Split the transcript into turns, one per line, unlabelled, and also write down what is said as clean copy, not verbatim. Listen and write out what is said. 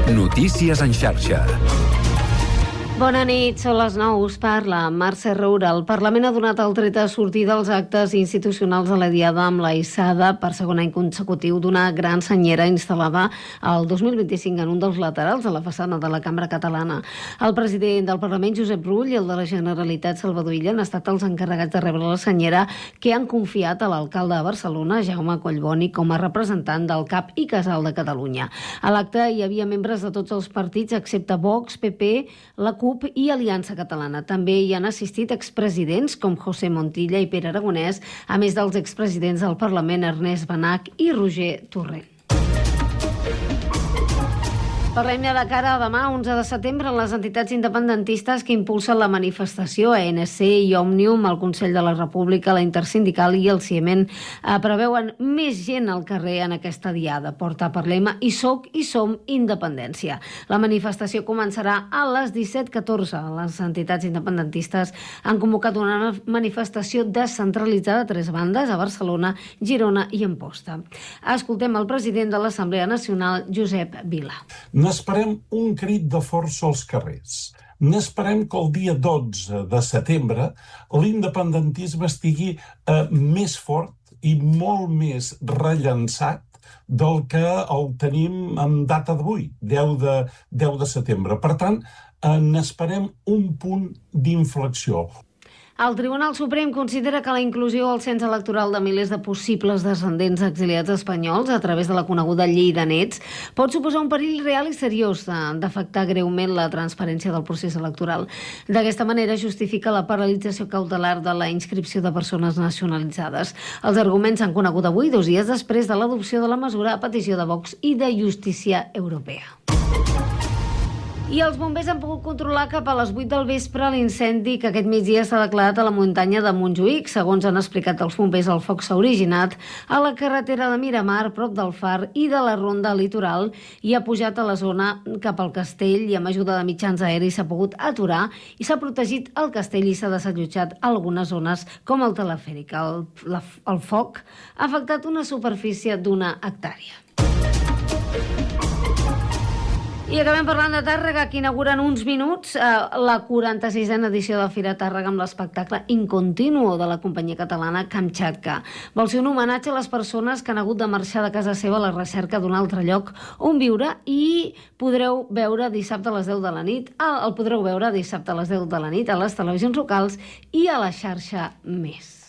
Notícies en xarxa.
Bona nit, són les 9, us parla Mercè Roura. El Parlament ha donat el tret a sortir dels actes institucionals de la Diada amb la hissada per segon any consecutiu d'una gran senyera instal·lada el 2025 en un dels laterals de la façana de la Cambra Catalana. El president del Parlament, Josep Rull, i el de la Generalitat, Salvador Illa, han estat els encarregats de rebre la senyera que han confiat a l'alcalde de Barcelona, Jaume Collboni, com a representant del Cap i Casal de Catalunya. A l'acte hi havia membres de tots els partits, excepte Vox, PP, la CUP i Aliança Catalana. També hi han assistit expresidents com José Montilla i Pere Aragonès, a més dels expresidents del Parlament Ernest Benach i Roger Torrent. Parlem ja de cara a demà, 11 de setembre, les entitats independentistes que impulsen la manifestació, ANC i Òmnium, el Consell de la República, la Intersindical i el CIEMEN, preveuen més gent al carrer en aquesta diada. Porta per lema "I soc i som independència". La manifestació començarà a les 17:14. Les entitats independentistes han convocat una manifestació descentralitzada a 3 bandes, a Barcelona, Girona i Amposta. Escoltem el president de l'Assemblea Nacional, Josep Vila.
N'esperem un crit de força als carrers. N'esperem que el dia 12 de setembre l'independentisme estigui més fort i molt més rellançat del que el tenim en data d'avui, 10 de setembre. Per tant, n'esperem un punt d'inflexió.
El Tribunal Suprem considera que la inclusió al cens electoral de milers de possibles descendents exiliats espanyols a través de la coneguda llei de nets pot suposar un perill real i seriós d'afectar greument la transparència del procés electoral. D'aquesta manera justifica la paralització cautelar de la inscripció de persones nacionalitzades. Els arguments s'han conegut avui, 2 dies després de l'adopció de la mesura a petició de Vox i de Justícia Europea. I els bombers han pogut controlar cap a les 8 del vespre l'incendi que aquest migdia s'ha declarat a la muntanya de Montjuïc. Segons han explicat els bombers, el foc s'ha originat a la carretera de Miramar, prop del Far i de la Ronda Litoral, i ha pujat a la zona cap al castell, i amb ajuda de mitjans aeris s'ha pogut aturar i s'ha protegit el castell i s'ha desallotjat algunes zones com el telefèric. El foc ha afectat una superfície d'1 hectàrea. I acabem parlant de Tàrrega, que inaugura en uns minuts la 46a edició de Fira Tàrrega amb l'espectacle In Continuo de la companyia catalana Kamchatka. Vol ser un homenatge a les persones que han hagut de marxar de casa seva a la recerca d'un altre lloc on viure, i podreu veure dissabte a les 10 de la nit, el podreu veure dissabte a les 10 de la nit a les televisions locals i a la xarxa Més.